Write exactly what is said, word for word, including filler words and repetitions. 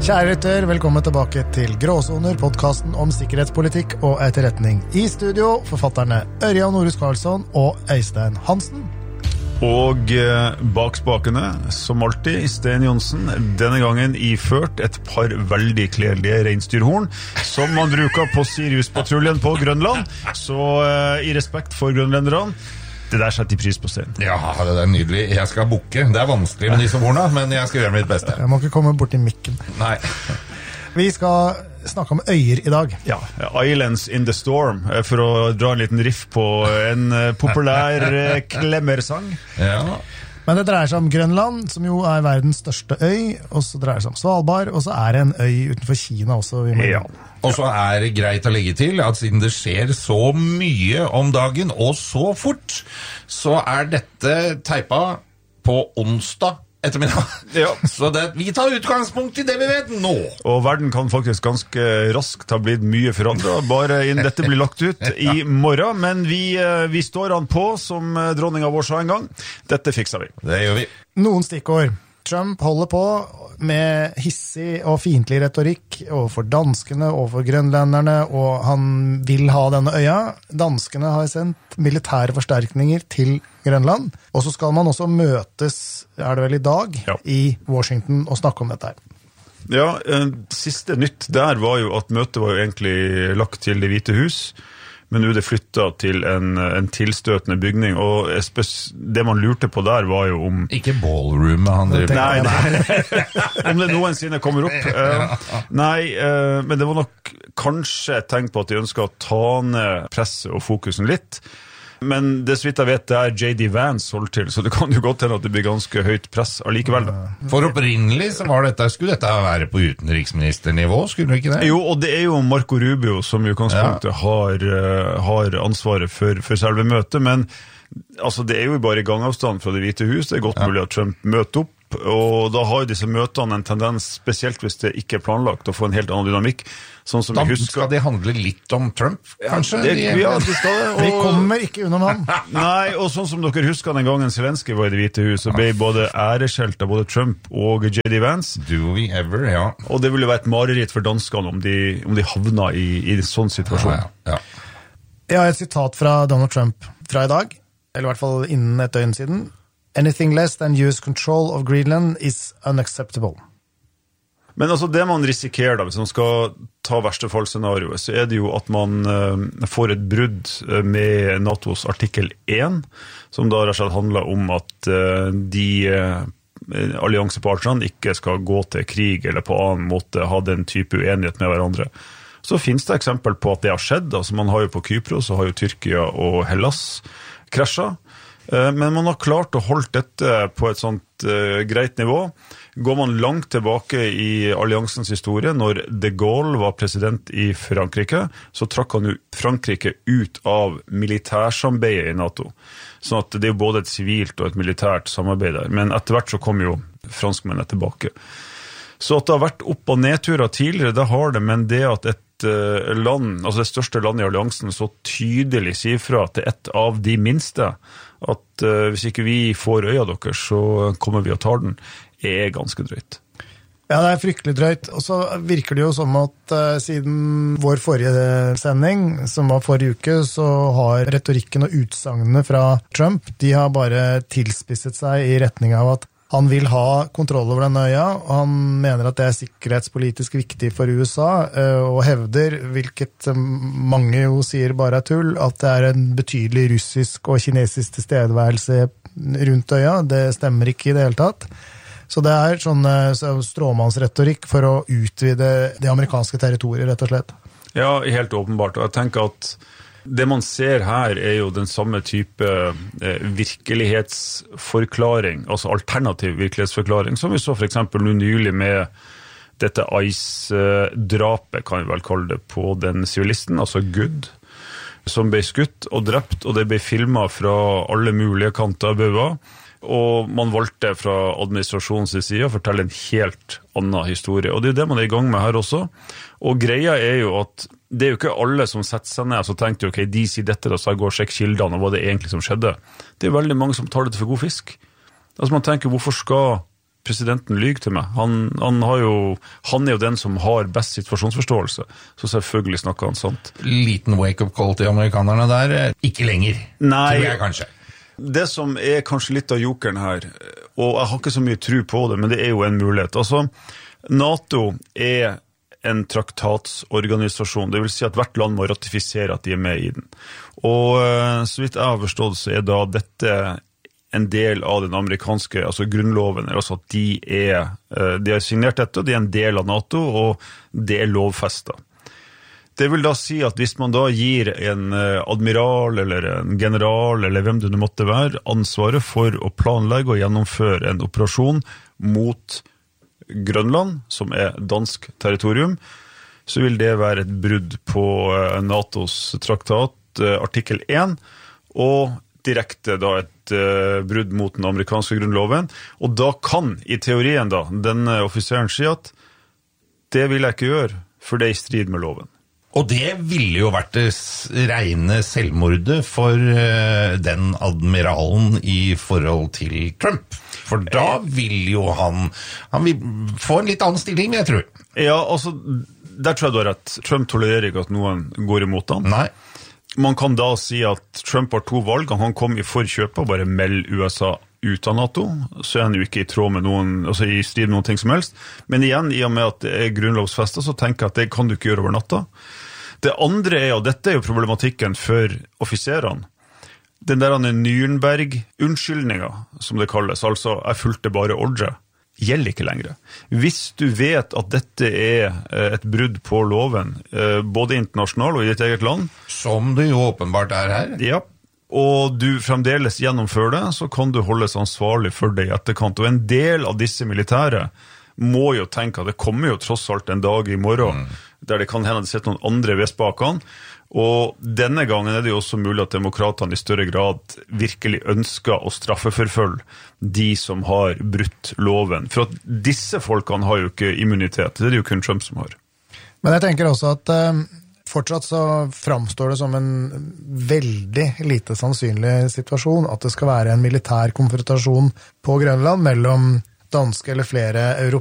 Kjære lytter, velkommen tilbake til Gråsoner, podcasten om sikkerhetspolitikk og etterretning. I studio, forfatterne Ørjan Norhus Karlsson og Øystein Hansen. Og eh, bak spakene, som alltid, Sten Johnsen, denne gangen iført et par veldig kledelige reinsdyrhorn, som man bruker på Sirius-patruljen på Grønland. Så eh, i respekt for grønlenderne, det der setter de pris på, Sten. Ja, det er nydelig. Jeg skal bukke. Det er vanskelig med disse horna, men jeg skal gjøre mitt beste. Jeg må ikke komme bort i mikken. Nei. Vi skal snakke om øyer i dag. Ja, Islands in the Storm, for å dra en liten riff på en populær klemmersang. Ja. Men det dreier seg om Grønland, som jo er verdens største øy, og så dreier det seg om Svalbard, og så er det en øy utenfor Kina også. Vi må... Ja. Og så er det greit å legge til at siden det skjer så mye om dagen, og så fort, så er dette teipa på onsdag ettermiddag. Ja. Så det, vi tar utgangspunkt i det vi vet nå. Og verden kan faktisk ganske raskt ha blitt mye forandret, bare innen dette blir lagt ut i morgen. Men vi, vi står an på, som dronninga vår sa en gang. Dette fikser vi. Det gjør vi. Noen stikkord. Trump holder på med hissig og fiendtlig retorikk overfor danskene, overfor grønlenderne, og han vil ha denne øya. Danskene har sendt militære forsterkninger til Grønland, og så skal man også møtes, er det vel i dag, ja. i Washington og snakke om dette her. Ja, siste nytt der var jo at møtet var jo egentlig lagt til Det hvite hus, men nå er det flyttet til en, en tilstøtende bygning, og det man lurte på der var jo om... Ikke ballroomet han driver på. Nei, nei. Om det noensinne kommer opp. Uh, nei, uh, men det var nok kanskje et tegn på at de ønsket å ta ned presset og fokusen litt. Men det så vidt jeg vet, det er J D Vance holdt til, så det kan jo godt hende at det blir ganske høyt press allikevel. For opprinnelig så var dette, skulle dette være på utenriksministernivå, skulle det ikke det? Jo, og det er jo Marco Rubio som i utgangspunktet ja. har, har ansvaret for, for selve møtet, men altså, det er jo bare i gangavstand fra Det hvite hus, det er godt ja. mulig at Trump møter opp, og da har jo disse møtene en tendens, spesielt hvis det ikke er planlagt, å få en helt annen dynamikk. Sånn som da vi husker. Skal det handle litt om Trump, kanskje? Ja, det, ja, det skal det. Og, vi kommer ikke unna han. Nei, og sånn som dere husker den gangen Zelensky var i Det hvite hus, så ble både æreskjelt av både Trump og J D Vance. Do we ever, ja. Og det ville være et mareritt for danskene om de, om de havna i, i en sånn situasjon. Ja, ja, ja. Jeg har et sitat fra Donald Trump fra i dag, eller i hvert fall innen et døgn siden. Anything less than U S control of Greenland is unacceptable. Men altså det man risikerer da, hvis man skal ta verstefallsscenarioet, så er det jo at man uh, får et brudd med NATOs artikkel én, som da rett og slett handler om at uh, de uh, alliansepartnerne ikke skal gå til krig eller på annen måte ha den type uenighet med hverandre. Så finnes det eksempel på at det har skjedd. Altså man har jo på Kypros, så har jo Tyrkia og Hellas krasjet. Men man har klart å holde dette på et sånt uh, greit nivå. Går man langt tilbake i alliansens historie, når de Gaulle var president i Frankrike, så trakk han jo Frankrike ut av militærsamarbeidet i NATO. Sånn at det er både et sivilt og et militært samarbeid der. Men etter hvert så kom jo franskmennene tilbake. Så at det har vært opp- og nedturer tidligere, det har det, men det at et land, altså det største landet i alliansen, så tydelig sier fra til et av de minste, at uh, hvis ikke vi får øya deres, så kommer vi og tar den, er ganske drøyt. Ja, det er fryktelig drøyt. Og så virker det jo som at uh, siden vår forrige sending, som var forrige uke, så har retorikken og utsagnene fra Trump, de har bare tilspisset seg i retning av at han vil ha kontroll over denne øya, og han mener at det er sikkerhetspolitisk viktig for U S A, og hevder, hvilket mange jo sier bare er tull, at det er en betydelig russisk og kinesisk tilstedeværelse rundt øya. Det stemmer ikke i det hele tatt. Så det er sånn så stråmannsretorikk for å utvide det amerikanske territoriet, rett og slett. Ja, helt åpenbart. Og jeg tenker at det man ser her er jo den samme type eh, virkelighetsforklaring, altså alternativ virkelighetsforklaring, som vi så for eksempel nå nylig med dette ICE-drapet, kan vi vel kalle det, på den sivilisten, altså Good, som ble skutt og drept, og det ble filmet fra alle mulige kanter av bøva, og man valgte fra administrasjonens side å fortelle en helt annen historie, og det er det man er i gang med her også. Og greia er jo at det er jo ikke alle som setter seg ned og så tenker, ok, de sier dette, og så går og sjekker kildene, og hva det egentlig som skjedde. Det er veldig mange som tar det for god fisk. Altså man tenker, hvorfor skal presidenten lyger til meg. Han, han, har jo, han er jo den som har best situasjonsforståelse, så selvfølgelig snakker han sant. Liten wake-up call til amerikanerne der, ikke lenger, Nei, tror jeg kanskje. Det som er kanskje litt av jokeren her, og jeg har ikke så mye tro på det, men det er jo en mulighet. Altså, NATO er en traktatsorganisasjon, det vil si at hvert land må ratifisere at de er med i den. Og så vidt jeg har forstått, så er da dette en del av den amerikanske, altså grunnloven, altså at de er, de har signert dette, og de er en del av NATO, og det er lovfestet. Det vil da si at hvis man da gir en admiral eller en general, eller hvem det nå måtte være, ansvaret for å planlegge og gjennomføre en operasjon mot Grønland, som er dansk territorium, så vil det være et brudd på NATOs traktat, artikkel én, og direkte da et uh, brudd mot den amerikanske grunnloven. Og da kan, i teorien da, denne offiseren si at det vil jeg ikke gjøre, for det er i strid med loven. Og det ville jo vært det rene selvmordet for uh, den admiralen i forhold til Trump. For da vil jo han, han vil få en litt annen stilling, jeg tror. Ja, altså, der tror jeg du har rett. Trump tolererer ikke at noen går imot han. Nei. Man kan da si at Trump har to valg. Han kom i forkjøpet og bare meld U S A ut av NATO, så er han jo ikke i tråd med noen, altså i strid med noen ting som helst. Men igjen, i og med at det er grunnlovsfestet, så tenker jeg at det kan du ikke gjøre over natta. Det andre er, og dette er jo problematikken for offiserene, den der Nürnberg-unnskyldninga, som det kalles, altså jeg fulgte bare ordre, gjelder ikke lenger. Hvis du vet at dette er et brudd på loven, både internasjonal og i ditt eget land, som det jo åpenbart er her, ja, og du fremdeles gjennomfører det, så kan du holdes ansvarlig for det i etterkant. Og en del av disse militære må jo tenke at det kommer jo tross alt en dag i morgen, mm. der det kan hende at det sitter noen andre ved spakene, og denne gangen er det jo også mulig at demokratene i større grad virkelig ønsker å straffeforfølge de som har brutt loven. For at disse folkene har jo ikke immunitet, det er det jo kun Trump som har. Men jeg tenker også at uh, fortsatt så framstår det som en veldig lite sannsynlig situasjon at det skal være en militær konfrontasjon på Grønland mellom danske eller flere europeiske